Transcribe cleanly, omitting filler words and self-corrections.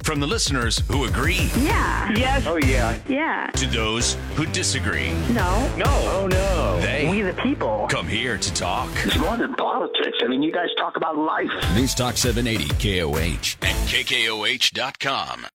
From the listeners who agree Yeah. Yes. Oh, yeah. Yeah. to those who disagree. No. No. Oh, no. They The people. come here to talk. It's more than politics. I mean, you guys talk about life. News Talk 780 KOH and KKOH.com.